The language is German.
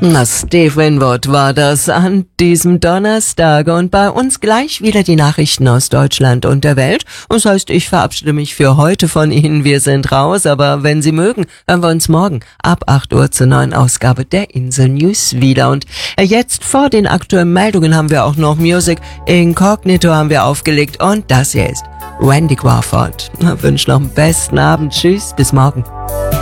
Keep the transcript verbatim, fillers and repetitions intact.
Na, Steve Winwood war das an diesem Donnerstag und bei uns gleich wieder die Nachrichten aus Deutschland und der Welt. Das heißt, ich verabschiede mich für heute von Ihnen. Wir sind raus, aber wenn Sie mögen, hören wir uns morgen ab acht Uhr zur neuen Ausgabe der Insel News wieder. Und jetzt vor den aktuellen Meldungen haben wir auch noch Music Incognito haben wir aufgelegt und das hier ist Randy Crawford. Ich wünsche noch einen besten Abend. Tschüss, bis morgen.